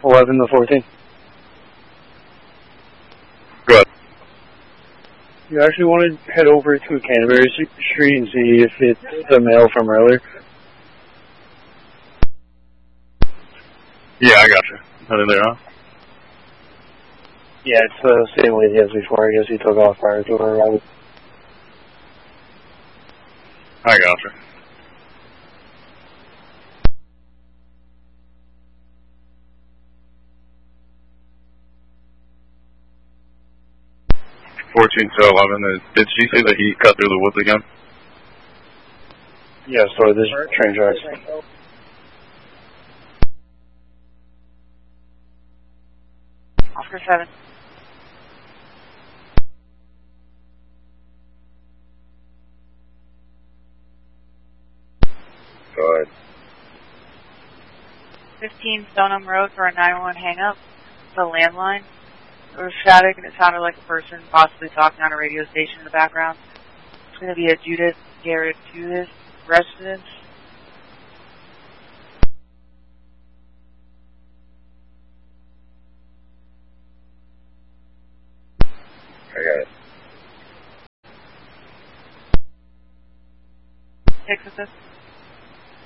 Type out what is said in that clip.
11 to 14. Good. You actually want to head over to Canterbury Street and see if it's the mail from earlier? Yeah, I got you. Headed there, huh? Yeah, it's the same lady as before. I guess he took off prior to her arrival. I got you. $14 to 11. Did she say that he cut through the woods again? Yeah, so this train tracks. Oscar 7. Go ahead. 15 Stoneham Road for a 911 hang-up. It's a landline. It was static and it sounded like a person possibly talking on a radio station in the background. It's going to be a Judith Garrett Judith residence. I got it. Texas.